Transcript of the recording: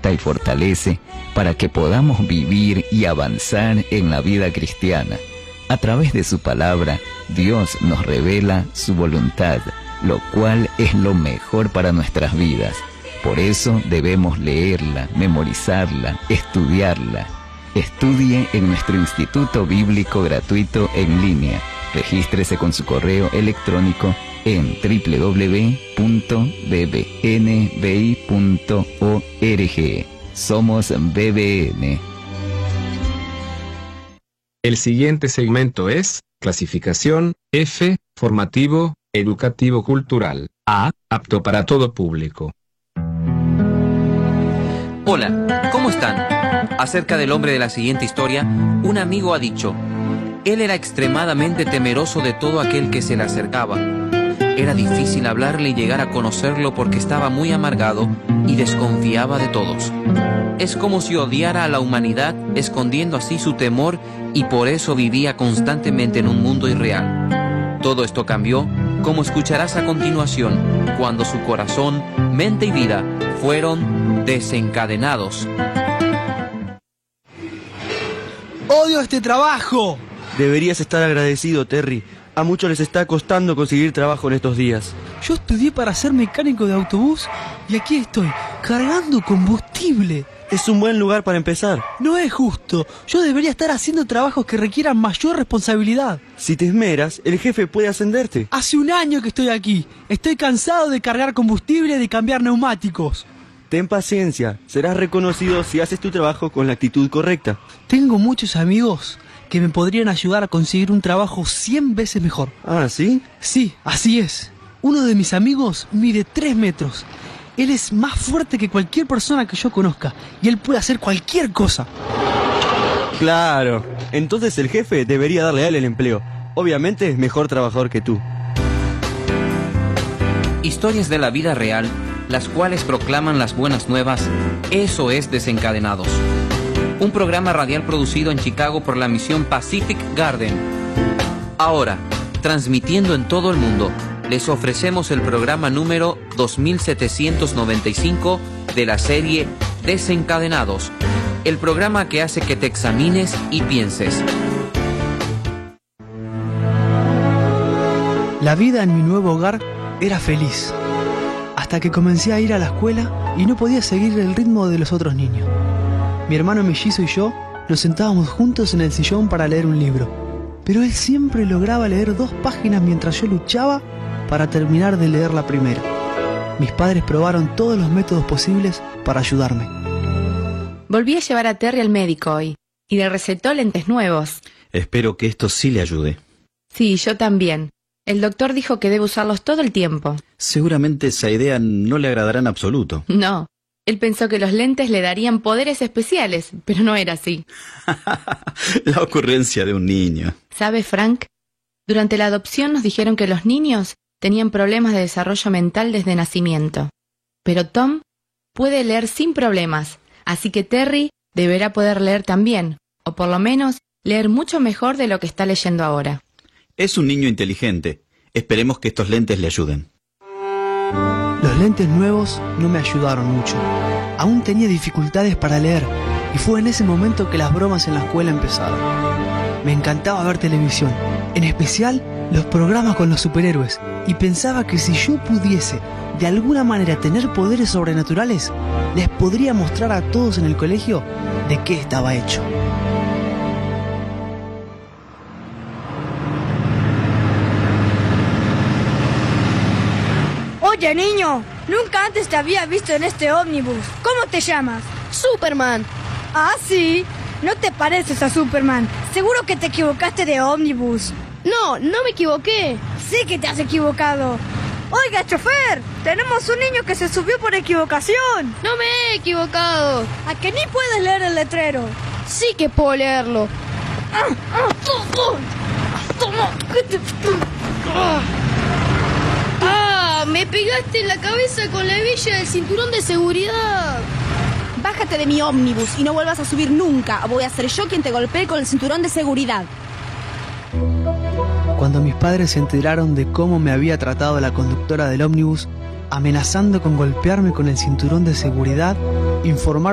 capacita y fortalece para que podamos vivir y avanzar en la vida cristiana. A través de su palabra, Dios nos revela su voluntad, lo cual es lo mejor para nuestras vidas. Por eso debemos leerla, memorizarla, estudiarla. Estudie en nuestro Instituto Bíblico Gratuito en línea. Regístrese con su correo electrónico en www.bbnbi.org. Somos BBN. El siguiente segmento es clasificación F, formativo, educativo cultural. A, apto para todo público. Hola, ¿cómo están? Acerca del hombre de la siguiente historia, un amigo ha dicho: él era extremadamente temeroso de todo aquel que se le acercaba. Era difícil hablarle y llegar a conocerlo porque estaba muy amargado y desconfiaba de todos. Es como si odiara a la humanidad, escondiendo así su temor, y por eso vivía constantemente en un mundo irreal. Todo esto cambió, como escucharás a continuación, cuando su corazón, mente y vida fueron desencadenados. ¡Odio este trabajo! Deberías estar agradecido, Terry. A muchos les está costando conseguir trabajo en estos días. Yo estudié para ser mecánico de autobús y aquí estoy, cargando combustible. Es un buen lugar para empezar. No es justo. Yo debería estar haciendo trabajos que requieran mayor responsabilidad. Si te esmeras, el jefe puede ascenderte. Hace un año que estoy aquí. Estoy cansado de cargar combustible y de cambiar neumáticos. Ten paciencia. Serás reconocido si haces tu trabajo con la actitud correcta. Tengo muchos amigos que me podrían ayudar a conseguir un trabajo 100 veces mejor. ¿Ah, sí? Sí, así es. Uno de mis amigos mide 3 metros. Él es más fuerte que cualquier persona que yo conozca y él puede hacer cualquier cosa. Claro. Entonces el jefe debería darle a él el empleo. Obviamente es mejor trabajador que tú. Historias de la vida real, las cuales proclaman las buenas nuevas. Eso es Desencadenados. Un programa radial producido en Chicago por la misión Pacific Garden. Ahora, transmitiendo en todo el mundo, les ofrecemos el programa número 2795 de la serie Desencadenados, el programa que hace que te examines y pienses. La vida en mi nuevo hogar era feliz, hasta que comencé a ir a la escuela y no podía seguir el ritmo de los otros niños. Mi hermano mellizo y yo nos sentábamos juntos en el sillón para leer un libro, pero él siempre lograba leer 2 páginas mientras yo luchaba para terminar de leer la primera. Mis padres probaron todos los métodos posibles para ayudarme. Volví a llevar a Terry al médico hoy y le recetó lentes nuevos. Espero que esto sí le ayude. Sí, yo también. El doctor dijo que debe usarlos todo el tiempo. Seguramente esa idea no le agradará en absoluto. No, él pensó que los lentes le darían poderes especiales, pero no era así. La ocurrencia de un niño. ¿Sabe, Frank? Durante la adopción nos dijeron que los niños tenían problemas de desarrollo mental desde nacimiento. Pero Tom puede leer sin problemas, así que Terry deberá poder leer también, o por lo menos leer mucho mejor de lo que está leyendo ahora. Es un niño inteligente. Esperemos que estos lentes le ayuden. Los lentes nuevos no me ayudaron mucho. Aún tenía dificultades para leer, y fue en ese momento que las bromas en la escuela empezaron. Me encantaba ver televisión, en especial los programas con los superhéroes, y pensaba que si yo pudiese de alguna manera tener poderes sobrenaturales, les podría mostrar a todos en el colegio de qué estaba hecho. Oye, niño, nunca antes te había visto en este ómnibus. ¿Cómo te llamas? Superman. Ah, sí. No te pareces a Superman. Seguro que te equivocaste de ómnibus. No, no me equivoqué. Sí que te has equivocado. Oiga, chofer, tenemos un niño que se subió por equivocación. No me he equivocado. ¿A que ni puedes leer el letrero? Sí que puedo leerlo. Me pegaste en la cabeza con la hebilla del cinturón de seguridad. Bájate de mi ómnibus y no vuelvas a subir nunca. Voy a ser yo quien te golpee con el cinturón de seguridad. Cuando mis padres se enteraron de cómo me había tratado la conductora del ómnibus, amenazando con golpearme con el cinturón de seguridad, informaron